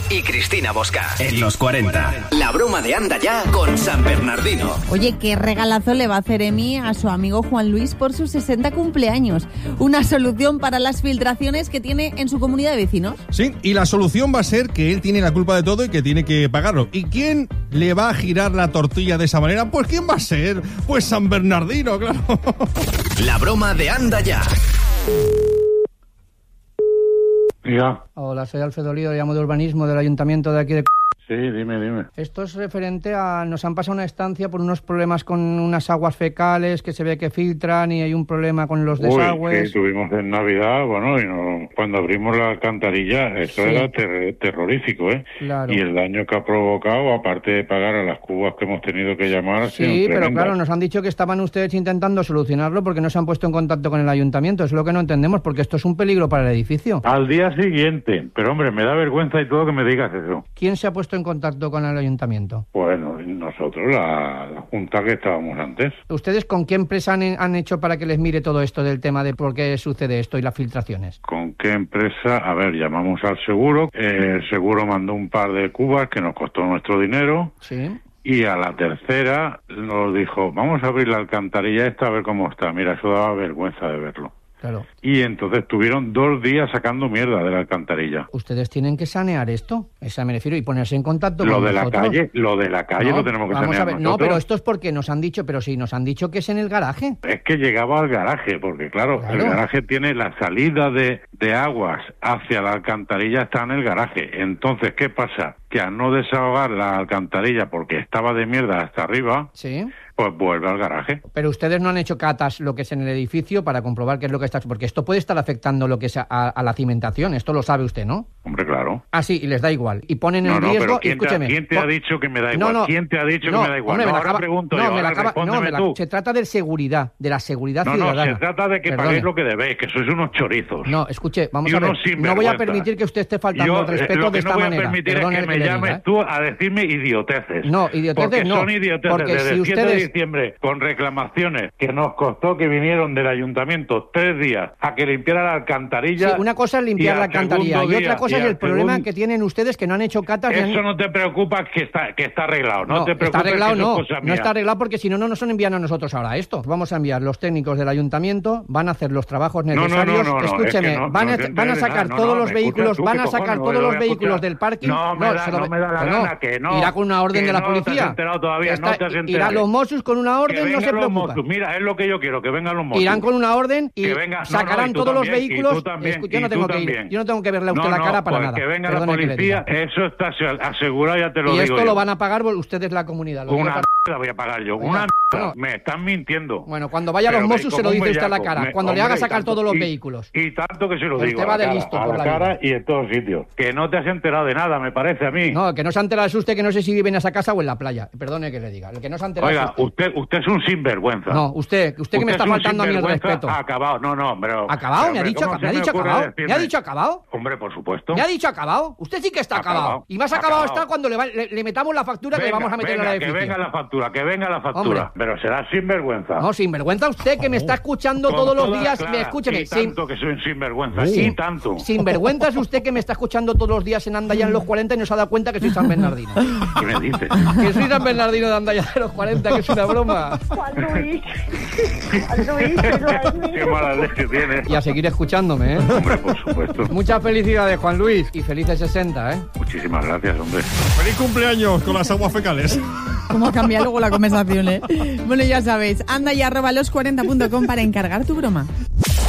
y Cristina Bosca. En los 40. La broma de Anda Ya con San Bernardino. Oye, qué regalazo le va a hacer Emi a su amigo Juan Luis por sus 60 cumpleaños. Una solución para las filtraciones que tiene en su comunidad de vecinos. Sí, y la solución va a ser que él tiene la culpa de todo y que tiene que pagarlo. ¿Y quién le va a girar la tortilla de esa manera? Pues ¿quién va a ser? Pues San Bernardino, claro. La broma de Anda Ya. Ya. Hola, soy Alfredo Lío, llamo de urbanismo del ayuntamiento de aquí de... Sí, dime. Esto es referente a... Nos han pasado una estancia por unos problemas con unas aguas fecales que se ve que filtran y hay un problema con los desagües. Sí, tuvimos en Navidad, cuando abrimos la alcantarilla, eso era terrorífico, ¿eh? Claro. Y el daño que ha provocado, aparte de pagar a las cubas que hemos tenido que llamar... Sí, pero claro, nos han dicho que estaban ustedes intentando solucionarlo porque no se han puesto en contacto con el ayuntamiento. Es lo que no entendemos, porque esto es un peligro para el edificio. Al día siguiente, pero hombre, me da vergüenza y todo que me digas eso. ¿Quién se ha puesto en contacto con el ayuntamiento? Bueno, nosotros, la junta que estábamos antes. ¿Ustedes con qué empresa han hecho para que les mire todo esto del tema de por qué sucede esto y las filtraciones? ¿Con qué empresa? A ver, llamamos al seguro. El seguro mandó un par de cubas que nos costó nuestro dinero. Sí. Y a la tercera nos dijo, vamos a abrir la alcantarilla esta a ver cómo está. Mira, eso daba vergüenza de verlo. Claro. Y entonces tuvieron 2 días sacando mierda de la alcantarilla. Ustedes tienen que sanear esto, esa me refiero, y ponerse en contacto lo con de nosotros. Lo de la calle no, lo tenemos que vamos sanear a ver, nosotros. No, pero esto es porque nos han dicho, pero sí, nos han dicho que es en el garaje. Es que llegaba al garaje, porque claro, el garaje tiene la salida de aguas hacia la alcantarilla, está en el garaje. Entonces, ¿qué pasa? Que al no desahogar la alcantarilla porque estaba de mierda hasta arriba... Sí. Pues vuelve al garaje. Pero ustedes no han hecho catas lo que es en el edificio para comprobar qué es lo que está... Porque esto puede estar afectando lo que es a la cimentación. Esto lo sabe usted, ¿no? Hombre, claro. Ah, sí, y les da igual. Y ponen en riesgo... Pero escúcheme. ¿quién te ha dicho que me da igual? ¿Quién te ha dicho que me da igual? Hombre, ahora pregunto yo, se trata de seguridad, de la seguridad ciudadana. No, se trata de que paguéis lo que debéis, que sois unos chorizos. No, escuche, vamos a ver. No voy a permitir que usted esté faltando el respeto de esta manera. Lo que no voy a permitir es que me llames tú a decirme idioteces. No, idioteces no. Porque son idioteces. Porque desde si el 7 ustedes... de diciembre, con reclamaciones que nos costó que vinieron del ayuntamiento 3 días a que limpiara la alcantarilla. Sí, una cosa es limpiar la alcantarilla y otra cosa es el problema que tienen ustedes que no han hecho catas. Eso no te preocupa que está arreglado. No te preocupes. Está arreglado, que no. Cosa mía. No está arreglado porque si no, no nos han enviado a nosotros ahora esto. Vamos a enviar los técnicos del ayuntamiento, van a hacer los trabajos necesarios. Escúcheme, van a sacar todos los vehículos, van a sacar todos los vehículos del parking. No me da la gana que no. Irá con una orden de la policía. No te has enterado todavía, no te has enterado. Irán los Mossos con una orden, no se preocupen. Mira, es lo que yo quiero, que vengan los Mossos. Irán con una orden y sacarán todos los vehículos. Yo no tengo que ir, yo no tengo que verle a usted la cara para nada. Que venga la policía, eso está asegurado, ya te lo digo. Y esto lo van a pagar ustedes la comunidad. Una la voy a pagar yo. Una me están mintiendo. Bueno, cuando vaya a los Mossos se lo dice usted a la cara. Cuando le haga sacar todos los vehículos. Y tanto que se lo digo. Usted va de listo a por la cara y en todos sitios. Que no te has enterado de nada, me parece a mí. No, que no se ha enterado es usted, que no sé si vive en esa casa o en la playa. Perdone que le diga. El que no se ha enterado. Oiga, usted es un sinvergüenza. No, usted que me está faltando a mí el respeto. Acabado, no, pero... ¿Acabado? ¿Me ha dicho acabado? ¿Me ha dicho acabado? Hombre, por supuesto. ¿Me ha dicho acabado? Usted sí que está acabado. Y más acabado está cuando le metamos la factura que le vamos a meter en la edificio. Que venga la factura. Hombre. Pero será sinvergüenza. No, sinvergüenza usted que me está escuchando todos los días. Escúcheme. Y tanto que soy un sinvergüenza. Y tanto. Sinvergüenza es usted que me está escuchando todos los días en Anda Ya en los 40 y no se ha dado cuenta que soy San Bernardino. ¿Qué me dices? Que soy San Bernardino de Anda Ya de los 40, que es una broma. Juan Luis, qué mala leche tienes. Y a seguir escuchándome, ¿eh? Hombre, por supuesto. Muchas felicidades, Juan Luis. Y felices 60, ¿eh? Muchísimas gracias, hombre. ¡Feliz cumpleaños con las aguas fecales! ¿Cómo cambia luego la conversación, eh? Bueno, ya sabéis, anda y @los40.com para encargar tu broma.